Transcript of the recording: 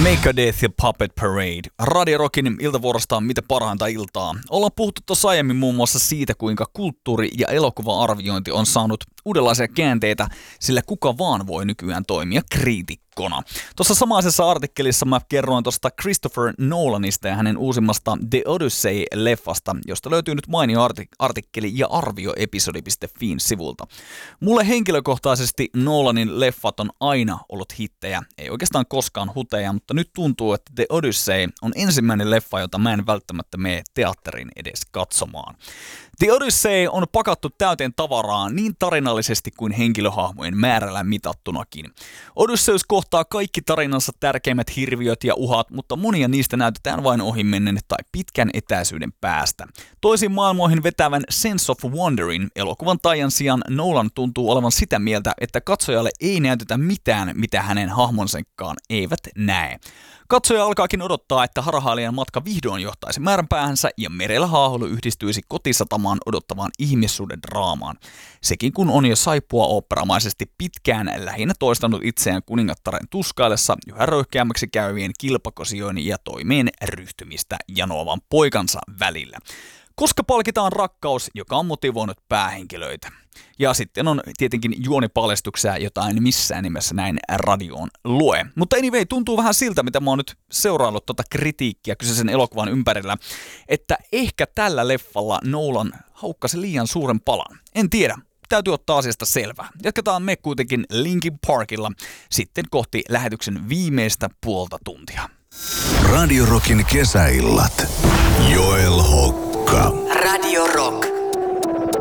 Megadeth ja Puppet Parade. Radio Rockin iltavuorosta on mitä parhainta iltaa. Ollaan puhuttu tuossa aiemmin muun muassa siitä, kuinka kulttuuri- ja elokuva-arviointi on saanut uudenlaisia käänteitä, sillä kuka vaan voi nykyään toimia kriitikkona. Tuossa samaisessa artikkelissa mä kerroin tuosta Christopher Nolanista ja hänen uusimmasta The Odyssey-leffasta, josta löytyy nyt mainio artikkeli ja arvio episodi.fin sivulta. Mulle henkilökohtaisesti Nolanin leffat on aina ollut hittejä, ei oikeastaan koskaan huteja, mutta nyt tuntuu, että The Odyssey on ensimmäinen leffa, jota mä en välttämättä mene teatterin edes katsomaan. The Odyssey on pakattu täyteen tavaraa niin tarinallisesti kuin henkilöhahmojen määrällä mitattunakin. Odysseus kohtaa kaikki tarinansa tärkeimmät hirviöt ja uhat, mutta monia niistä näytetään vain ohimennen tai pitkän etäisyyden päästä. Toisiin maailmoihin vetävän Sense of Wonderin elokuvan taian sijaan Nolan tuntuu olevan sitä mieltä, että katsojalle ei näytetä mitään, mitä hänen hahmonsakaan eivät näe. Katsoja alkaakin odottaa, että harhailijan matka vihdoin johtaisi määränpäähänsä ja merellä haahuilu yhdistyisi kotisatamaan odottavaan ihmissuuden draamaan. Sekin kun on jo saippua oopperamaisesti pitkään lähinnä toistanut itseään kuningattaren tuskaillessa yhä röyhkeämmäksi käyvien kilpakosioinnin ja toimeen ryhtymistä janoavan poikansa välillä. Koska palkitaan rakkaus, joka on motivoinut päähenkilöitä. Ja sitten on tietenkin juonipaljastuksia, jota en missään nimessä näin radioon lue. Mutta anyway, tuntuu vähän siltä, mitä mä oon nyt seuraillut tuota kritiikkiä kyseisen elokuvan ympärillä, että ehkä tällä leffalla Nolan haukkasi liian suuren palan. En tiedä. Täytyy ottaa asiasta selvää. Jatketaan me kuitenkin Linkin Parkilla sitten kohti lähetyksen viimeistä puolta tuntia. Radio Rockin kesäillat. Joel Hokka. Radio Rock.